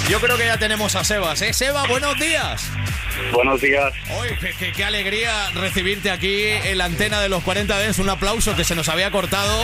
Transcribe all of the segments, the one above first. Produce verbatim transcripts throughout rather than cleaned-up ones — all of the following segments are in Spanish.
Yo creo que ya tenemos a Sebas, ¿eh? Seba, buenos días. Buenos días. Oye, qué, qué, qué alegría recibirte aquí en la antena de los cuarenta Dance. Un aplauso que se nos había cortado.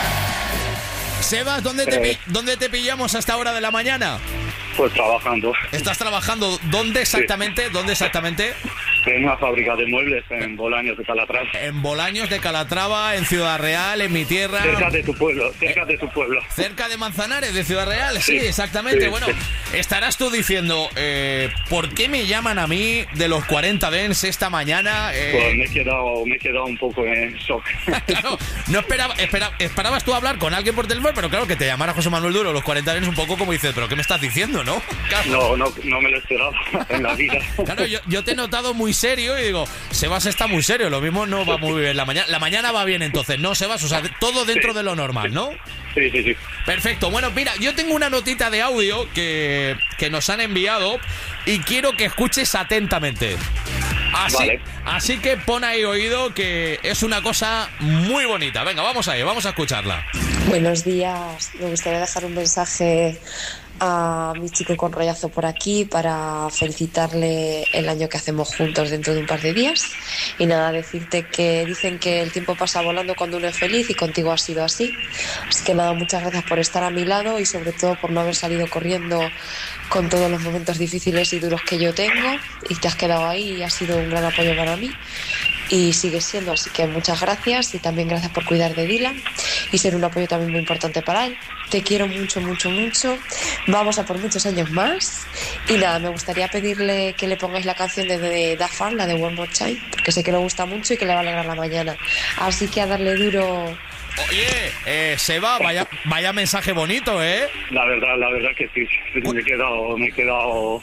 Sebas, ¿dónde te, Eh. ¿dónde te pillamos a esta hora de la mañana? Pues trabajando ¿Estás trabajando? ¿Dónde exactamente? Sí. ¿Dónde exactamente? en una fábrica de muebles en Bolaños de Calatrava. En Bolaños de Calatrava, en Ciudad Real, en mi tierra. Cerca de tu pueblo, cerca eh, de tu pueblo. Cerca de Manzanares, de Ciudad Real, sí, sí exactamente. Sí, bueno, sí. Estarás tú diciendo, eh, ¿por qué me llaman a mí de los cuarenta Dance esta mañana? Eh... Pues me he quedado, me he quedado un poco en shock. Claro, no esperaba, espera, esperabas tú hablar con alguien por teléfono, pero claro, que te llamara José Manuel Duro los cuarenta Dance un poco como dices, ¿pero qué me estás diciendo, no? Claro. No, no, no me lo esperaba en la vida. Claro, yo, yo te he notado muy serio y digo, Sebas está muy serio, lo mismo no va muy bien la mañana. La mañana va bien entonces, ¿no, Sebas? O sea, todo dentro sí, de lo normal, ¿no? Sí, sí, sí. Perfecto. Bueno, mira, yo tengo una notita de audio que, que nos han enviado y quiero que escuches atentamente. Así, vale. Así que pon ahí oído, que es una cosa muy bonita. Venga, vamos ahí, vamos a escucharla. Buenos días. Me gustaría dejar un mensaje a mi chico con rollazo por aquí para felicitarle el año que hacemos juntos dentro de un par de días. Y nada, decirte que dicen que el tiempo pasa volando cuando uno es feliz y contigo ha sido así. Así que nada, muchas gracias por estar a mi lado y sobre todo por no haber salido corriendo con todos los momentos difíciles y duros que yo tengo, y te has quedado ahí y ha sido un gran apoyo para mí y sigue siendo, así que muchas gracias y también gracias por cuidar de Dylan y ser un apoyo también muy importante para él. Te quiero mucho, mucho, mucho. Vamos a por muchos años más. Y nada, me gustaría pedirle que le pongáis la canción de, de Daft Punk, la de One More Time, porque sé que le gusta mucho y que le va a alegrar la mañana. Así que a darle duro. Oye, eh, Seba, vaya, vaya mensaje bonito, ¿eh? La verdad, la verdad que sí, me he quedado, me he quedado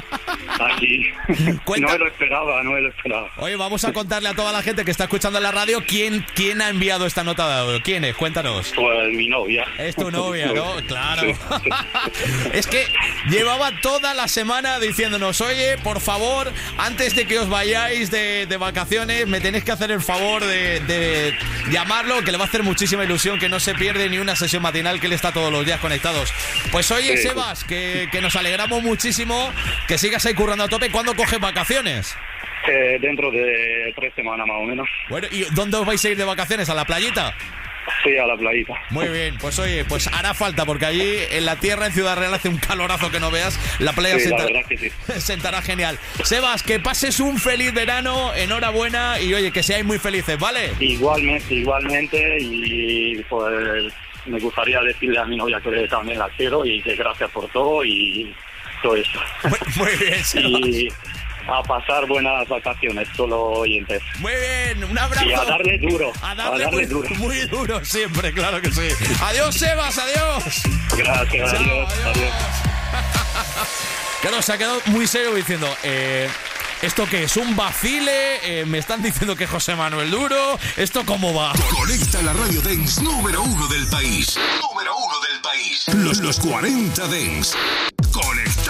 aquí. Cuenta... No me lo esperaba, no me lo esperaba. Oye, vamos a contarle a toda la gente que está escuchando en la radio quién, quién ha enviado esta nota de audio. ¿Quién es? Cuéntanos. Pues mi novia. Es tu novia, ¿no? Claro. Sí, sí. Es que llevaba toda la semana diciéndonos, oye, por favor, antes de que os vayáis de, de vacaciones, me tenéis que hacer el favor de, de llamarlo, que le va a hacer mucho muchísima ilusión, que no se pierde ni una sesión matinal, que él está todos los días conectados. Pues oye, sí. Sebas, que, que nos alegramos muchísimo, que sigas ahí currando a tope. ¿Cuándo coges vacaciones? Eh, dentro de tres semanas más o menos. Bueno, ¿y dónde os vais a ir de vacaciones? ¿A la playita? Sí, a la playita. Muy bien, pues oye, pues hará falta, porque allí en la tierra, en Ciudad Real, hace un calorazo que no veas. La playa sí, sentará, la verdad que sí. sentará genial. Sebas, que pases un feliz verano, enhorabuena y oye, que seáis muy felices, ¿vale? Igualmente, igualmente, y pues me gustaría decirle a mi novia que también la quiero y que gracias por todo y todo eso. Muy, muy bien, Sebas. Y a pasar buenas vacaciones, solo oyentes. Muy bien, un abrazo. Y a darle duro. A darle, a darle muy, duro. Muy duro siempre, claro que sí. Adiós, Sebas, adiós. Gracias, Chao, adiós, adiós. adiós. Claro, se ha quedado muy serio diciendo, eh, ¿esto qué es? ¿Un vacile? Eh, me están diciendo que José Manuel Duro. ¿Esto cómo va? Conecta la radio dance número uno del país. Número uno del país. Los, los cuarenta Dance. Conecta.